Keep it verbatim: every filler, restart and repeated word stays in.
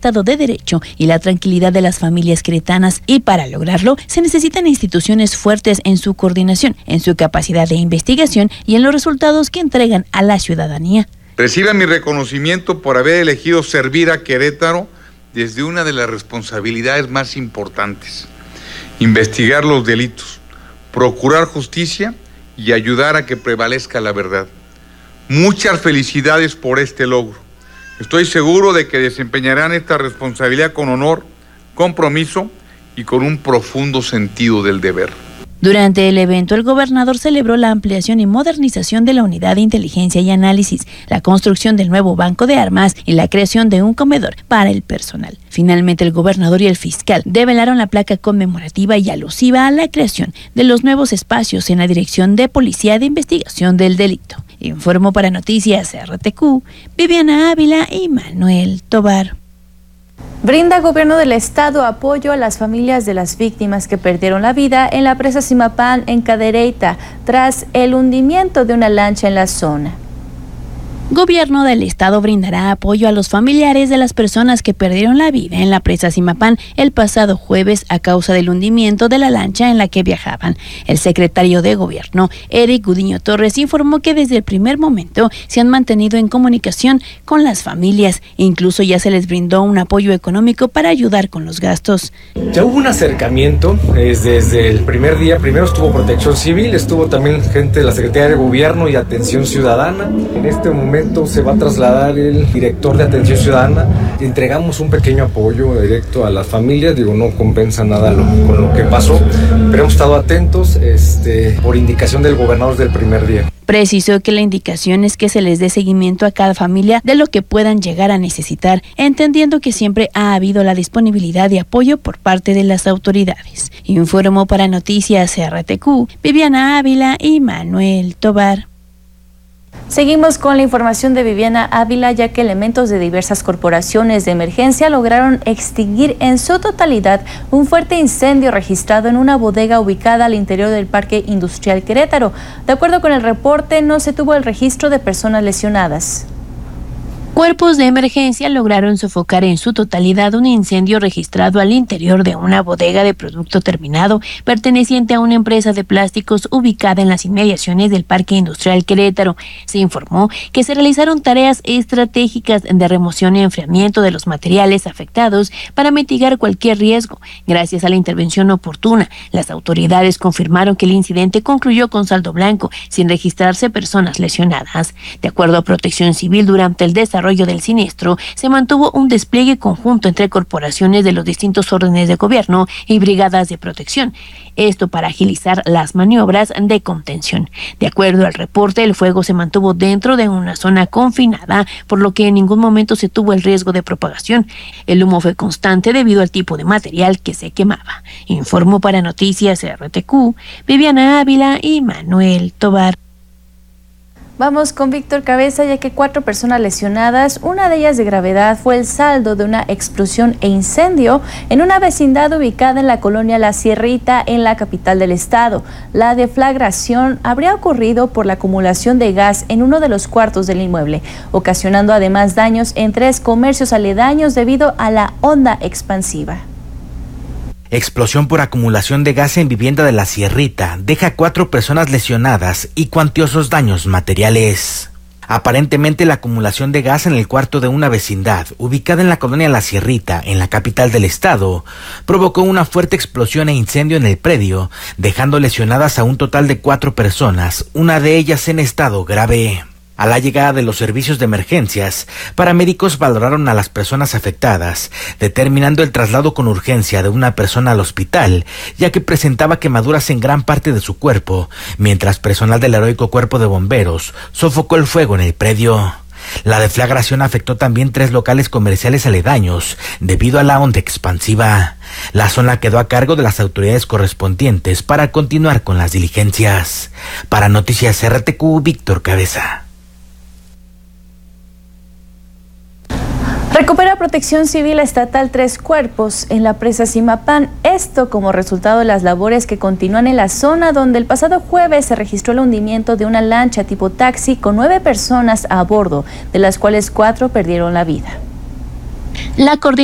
Estado de Derecho y la tranquilidad de las familias queretanas, y para lograrlo se necesitan instituciones fuertes en su coordinación, en su capacidad de investigación y en los resultados que entregan a la ciudadanía. Reciba mi reconocimiento por haber elegido servir a Querétaro desde una de las responsabilidades más importantes: investigar los delitos, procurar justicia y ayudar a que prevalezca la verdad. Muchas felicidades por este logro. Estoy seguro de que desempeñarán esta responsabilidad con honor, compromiso y con un profundo sentido del deber. Durante el evento, el gobernador celebró la ampliación y modernización de la Unidad de Inteligencia y Análisis, la construcción del nuevo banco de armas y la creación de un comedor para el personal. Finalmente, el gobernador y el fiscal develaron la placa conmemorativa y alusiva a la creación de los nuevos espacios en la Dirección de Policía de Investigación del Delito. Informó para Noticias R T Q, Viviana Ávila y Manuel Tobar. Brinda Gobierno del Estado apoyo a las familias de las víctimas que perdieron la vida en la presa Zimapán en Cadereyta tras el hundimiento de una lancha en la zona. Gobierno del Estado brindará apoyo a los familiares de las personas que perdieron la vida en la presa Zimapán el pasado jueves a causa del hundimiento de la lancha en la que viajaban. El secretario de Gobierno, Eric Gudiño Torres, informó que desde el primer momento se han mantenido en comunicación con las familias e incluso ya se les brindó un apoyo económico para ayudar con los gastos. Ya hubo un acercamiento desde el primer día. Primero estuvo Protección Civil, estuvo también gente de la Secretaría de Gobierno y Atención Ciudadana. En este momento se va a trasladar el director de Atención Ciudadana. Entregamos un pequeño apoyo directo a las familias, digo, no compensa nada lo, con lo que pasó, pero hemos estado atentos este, por indicación del gobernador desde el primer día. Precisó que la indicación es que se les dé seguimiento a cada familia de lo que puedan llegar a necesitar, entendiendo que siempre ha habido la disponibilidad de apoyo por parte de las autoridades. Informó para Noticias R T Q, Viviana Ávila y Manuel Tobar. Seguimos con la información de Viviana Ávila, ya que elementos de diversas corporaciones de emergencia lograron extinguir en su totalidad un fuerte incendio registrado en una bodega ubicada al interior del Parque Industrial Querétaro. De acuerdo con el reporte, no se tuvo el registro de personas lesionadas. Cuerpos de emergencia lograron sofocar en su totalidad un incendio registrado al interior de una bodega de producto terminado perteneciente a una empresa de plásticos ubicada en las inmediaciones del Parque Industrial Querétaro. Se informó que se realizaron tareas estratégicas de remoción y enfriamiento de los materiales afectados para mitigar cualquier riesgo. Gracias a la intervención oportuna, las autoridades confirmaron que el incidente concluyó con saldo blanco, sin registrarse personas lesionadas. De acuerdo a Protección Civil, durante el desarrollo del siniestro, se mantuvo un despliegue conjunto entre corporaciones de los distintos órdenes de gobierno y brigadas de protección. Esto para agilizar las maniobras de contención. De acuerdo al reporte, el fuego se mantuvo dentro de una zona confinada, por lo que en ningún momento se tuvo el riesgo de propagación. El humo fue constante debido al tipo de material que se quemaba. Informó para Noticias R T Q, Viviana Ávila y Manuel Tobar. Vamos con Víctor Cabeza, ya que cuatro personas lesionadas, una de ellas de gravedad, fue el saldo de una explosión e incendio en una vecindad ubicada en la colonia La Sierrita, en la capital del estado. La deflagración habría ocurrido por la acumulación de gas en uno de los cuartos del inmueble, ocasionando además daños en tres comercios aledaños debido a la onda expansiva. Explosión por acumulación de gas en vivienda de La Sierrita deja cuatro personas lesionadas y cuantiosos daños materiales. Aparentemente, la acumulación de gas en el cuarto de una vecindad ubicada en la colonia La Sierrita, en la capital del estado, provocó una fuerte explosión e incendio en el predio, dejando lesionadas a un total de cuatro personas, una de ellas en estado grave. A la llegada de los servicios de emergencias, paramédicos valoraron a las personas afectadas, determinando el traslado con urgencia de una persona al hospital, ya que presentaba quemaduras en gran parte de su cuerpo, mientras personal del heroico Cuerpo de Bomberos sofocó el fuego en el predio. La deflagración afectó también tres locales comerciales aledaños, debido a la onda expansiva. La zona quedó a cargo de las autoridades correspondientes para continuar con las diligencias. Para Noticias R T Q, Víctor Cabeza. Recupera Protección Civil Estatal tres cuerpos en la presa Zimapán, esto como resultado de las labores que continúan en la zona donde el pasado jueves se registró el hundimiento de una lancha tipo taxi con nueve personas a bordo, de las cuales cuatro perdieron la vida. La